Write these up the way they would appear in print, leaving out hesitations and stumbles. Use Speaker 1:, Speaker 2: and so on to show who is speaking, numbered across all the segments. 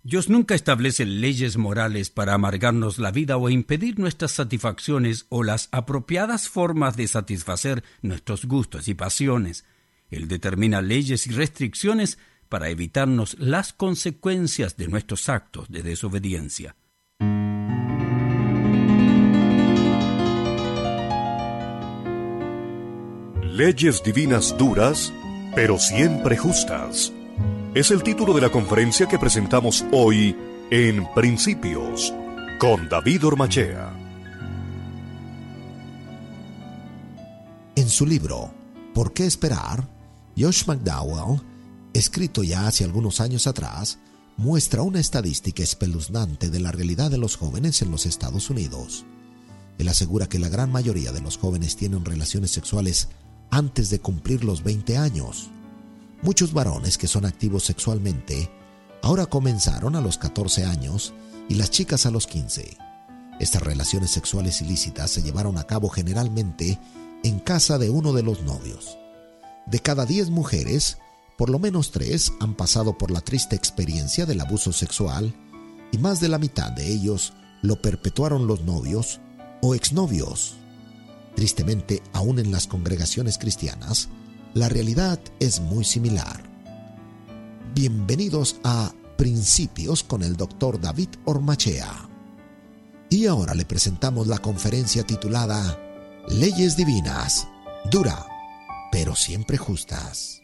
Speaker 1: Dios nunca establece leyes morales para amargarnos la vida o impedir nuestras satisfacciones o las apropiadas formas de satisfacer nuestros gustos y pasiones. Él determina leyes y restricciones para evitarnos las consecuencias de nuestros actos de desobediencia.
Speaker 2: Leyes divinas duras, pero siempre justas. Es el título de la conferencia que presentamos hoy en Principios, con David Ormachea.
Speaker 3: En su libro, ¿Por qué esperar?, Josh McDowell, escrito ya hace algunos años atrás, muestra una estadística espeluznante de la realidad de los jóvenes en los Estados Unidos. Él asegura que la gran mayoría de los jóvenes tienen relaciones sexuales antes de cumplir los 20 años. Muchos varones que son activos sexualmente ahora comenzaron a los 14 años y las chicas a los 15. Estas relaciones sexuales ilícitas se llevaron a cabo generalmente en casa de uno de los novios. De cada 10 mujeres, por lo menos 3 han pasado por la triste experiencia del abuso sexual y más de la mitad de ellos lo perpetuaron los novios o exnovios. Tristemente, aún en las congregaciones cristianas, la realidad es muy similar. Bienvenidos a Principios con el Dr. David Ormachea. Y ahora le presentamos la conferencia titulada Leyes Divinas, dura, pero siempre justas.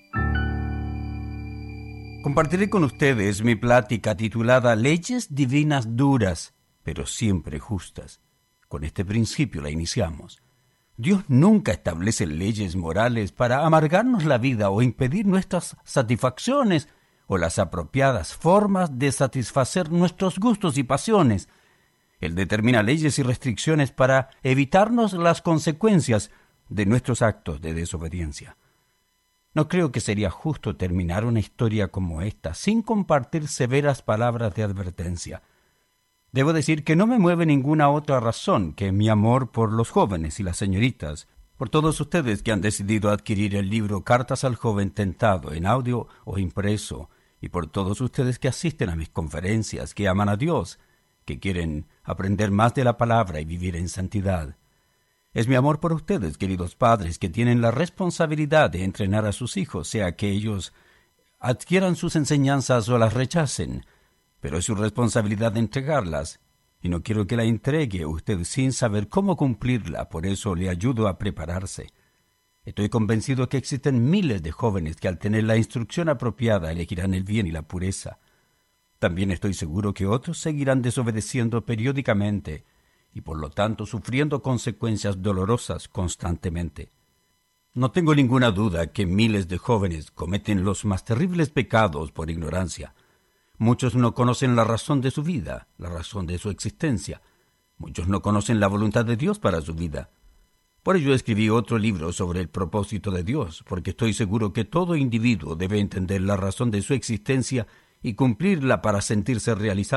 Speaker 1: Compartiré con ustedes mi plática titulada Leyes Divinas duras, pero siempre justas. Con este principio la iniciamos. Dios nunca establece leyes morales para amargarnos la vida o impedir nuestras satisfacciones o las apropiadas formas de satisfacer nuestros gustos y pasiones. Él determina leyes y restricciones para evitarnos las consecuencias de nuestros actos de desobediencia. No creo que sería justo terminar una historia como esta sin compartir severas palabras de advertencia. Debo decir que no me mueve ninguna otra razón que mi amor por los jóvenes y las señoritas, por todos ustedes que han decidido adquirir el libro Cartas al Joven Tentado en audio o impreso, y por todos ustedes que asisten a mis conferencias, que aman a Dios, que quieren aprender más de la palabra y vivir en santidad. Es mi amor por ustedes, queridos padres, que tienen la responsabilidad de entrenar a sus hijos, sea que ellos adquieran sus enseñanzas o las rechacen, pero es su responsabilidad de entregarlas, y no quiero que la entregue usted sin saber cómo cumplirla, por eso le ayudo a prepararse. Estoy convencido que existen miles de jóvenes que al tener la instrucción apropiada elegirán el bien y la pureza. También estoy seguro que otros seguirán desobedeciendo periódicamente y por lo tanto sufriendo consecuencias dolorosas constantemente. No tengo ninguna duda que miles de jóvenes cometen los más terribles pecados por ignorancia. Muchos no conocen la razón de su vida, la razón de su existencia. Muchos no conocen la voluntad de Dios para su vida. Por ello escribí otro libro sobre el propósito de Dios, porque estoy seguro que todo individuo debe entender la razón de su existencia y cumplirla para sentirse realizado